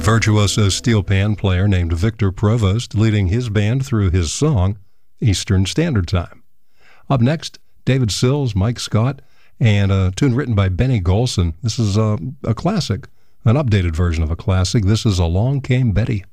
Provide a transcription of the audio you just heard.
virtuoso steel pan player named Victor Provost leading his band through his song, Eastern Standard Time. Up next, David Sills, Mike Scott, and a tune written by Benny Golson. This is a classic, an updated version of a classic. This is Along Came Betty.